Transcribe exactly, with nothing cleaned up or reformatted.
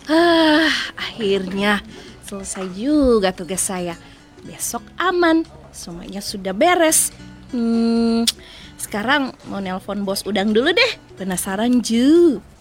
Ah, akhirnya selesai juga tugas saya. Besok aman, semuanya sudah beres. Hmm, sekarang mau nelpon bos Udang dulu deh. Penasaran Ju.